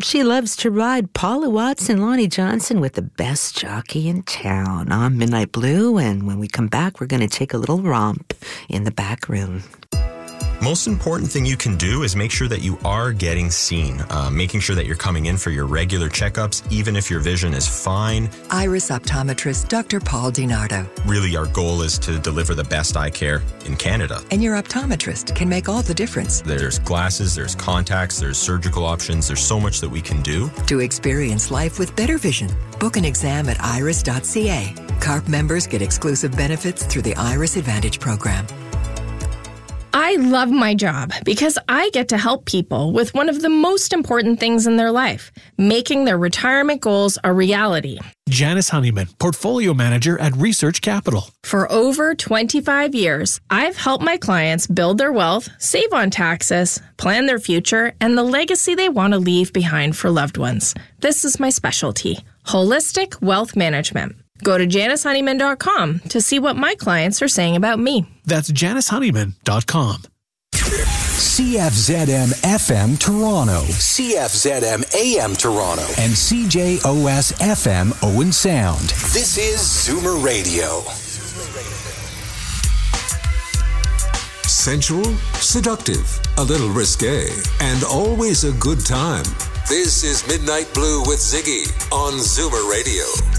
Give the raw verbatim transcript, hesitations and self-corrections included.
She loves to ride Paula Watts and Lonnie Johnson with the best jockey in town on Midnight Blue. And when we come back, we're going to take a little romp in the back room. Most important thing you can do is make sure that you are getting seen, uh, making sure that you're coming in for your regular checkups, even if your vision is fine. Iris optometrist Doctor Paul DiNardo. Really, our goal is to deliver the best eye care in Canada. And your optometrist can make all the difference. There's glasses, there's contacts, there's surgical options. There's so much that we can do. To experience life with better vision, book an exam at iris dot c a. CARP members get exclusive benefits through the Iris Advantage program. I love my job because I get to help people with one of the most important things in their life, making their retirement goals a reality. Janice Honeyman, Portfolio Manager at Research Capital. For over twenty-five years, I've helped my clients build their wealth, save on taxes, plan their future, and the legacy they want to leave behind for loved ones. This is my specialty, holistic wealth management. Go to janice honeyman dot com to see what my clients are saying about me. That's janice honeyman dot com. C F Z M F M Toronto, C F Z M A M Toronto, and C J O S F M Owen Sound. This is Zoomer Radio. Sensual, seductive, a little risque, and always a good time. This is Midnight Blue with Ziggy on Zoomer Radio.